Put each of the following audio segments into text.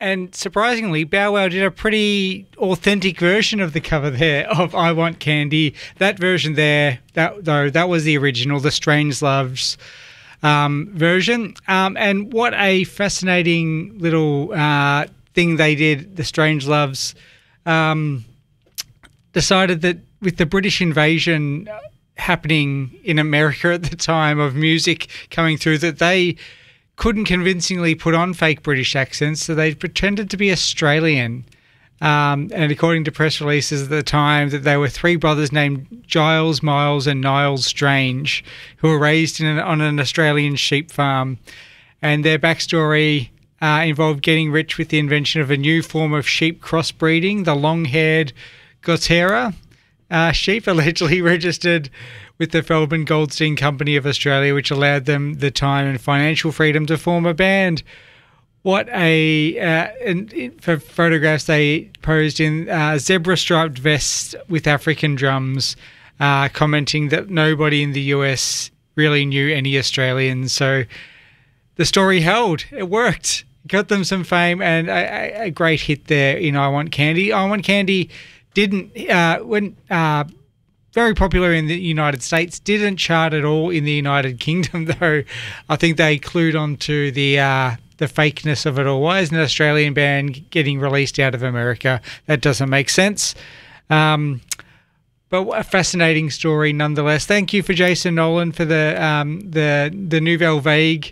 And surprisingly, Bow Wow did a pretty authentic version of the cover there of I Want Candy. That version there, that was the original, the Strangeloves version. And what a fascinating little thing they did, the Strangeloves. Decided that with the British invasion happening in America at the time of music coming through, that they couldn't convincingly put on fake British accents, so they pretended to be Australian. And according to press releases at the time, that they were three brothers named Giles, Miles and Niles Strange, who were raised on an Australian sheep farm. And their backstory involved getting rich with the invention of a new form of sheep crossbreeding, the long-haired Gotera sheep, allegedly registered with the Feldman Goldstein Company of Australia, which allowed them the time and financial freedom to form a band. What for photographs they posed in zebra-striped vests with African drums, commenting that nobody in the US really knew any Australians. So the story held. It worked. Got them some fame and a great hit there in I Want Candy. I Want Candy went very popular in the United States, didn't chart at all in the United Kingdom, though. I think they clued onto the fakeness of it all. Why is an Australian band getting released out of America? That doesn't make sense. But a fascinating story nonetheless. Thank you for Jason Nolan for the Nouvelle Vague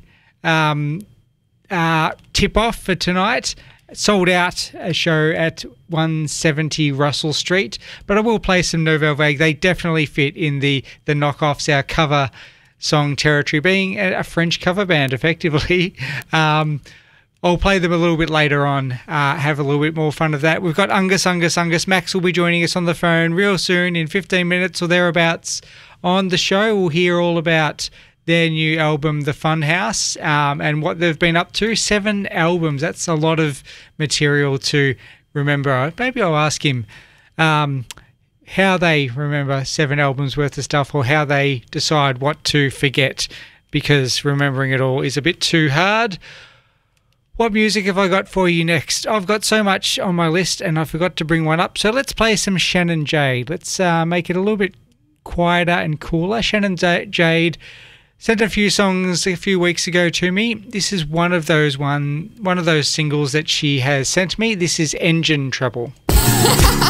tip-off for tonight. Sold out a show at 170 Russell Street, but I will play some Nouvelle Vague. They definitely fit in the knockoffs, our cover song territory, being a French cover band, effectively. I'll play them a little bit later on, have a little bit more fun of that. We've got Ungus. Max will be joining us on the phone real soon, in 15 minutes or thereabouts on the show. We'll hear all about their new album, The Funhouse, and what they've been up to. 7 albums. That's a lot of material to remember. Maybe I'll ask him how they remember 7 albums worth of stuff, or how they decide what to forget, because remembering it all is a bit too hard. What music have I got for you next? I've got so much on my list and I forgot to bring one up. So let's play some Shannon Jade. Let's make it a little bit quieter and cooler. Shannon Jade sent a few songs a few weeks ago to me. This is one of those singles that she has sent me. This is Engine Trouble.